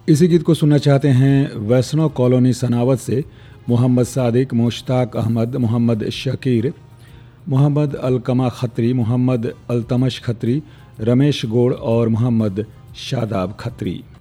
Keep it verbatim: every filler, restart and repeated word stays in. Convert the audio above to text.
इसी गीत को सुनना चाहते हैं वैष्णव कॉलोनी सनावत से मोहम्मद सादिक, मुश्ताक अहमद, मोहम्मद शकीर, मोहम्मद अलकमा खत्री, मोहम्मद अल्तमश खत्री, रमेश गोड़ और मोहम्मद शादाब खत्री।